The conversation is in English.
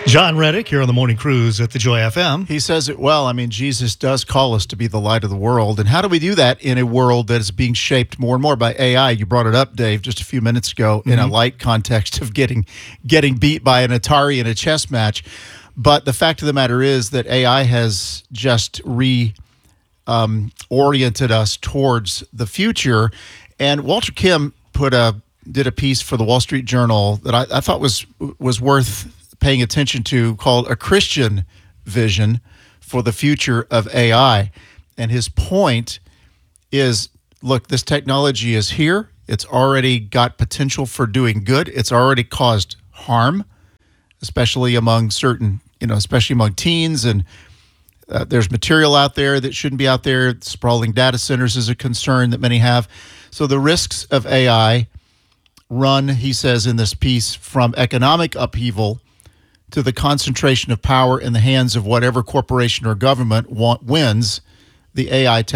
John Reddick here on the Morning Cruise at the Joy FM. He says it well. I mean, Jesus does call us to be the light of the world. And how do we do that in a world that is being shaped more and more by AI? You brought it up, Dave, just a few minutes ago in a light context of getting beat by an Atari in a chess match. But the fact of the matter is that AI has just oriented us towards the future. And Walter Kim did a piece for the Wall Street Journal that I thought was worth paying attention to, called A Christian Vision for the Future of AI. And his point is, look, this technology is here. It's already got potential for doing good. It's already caused harm, especially among especially among teens. And there's material out there that shouldn't be out there. Sprawling data centers is a concern that many have. So the risks of AI run, he says in this piece, from economic upheaval to the concentration of power in the hands of whatever corporation or government wins the AI technology.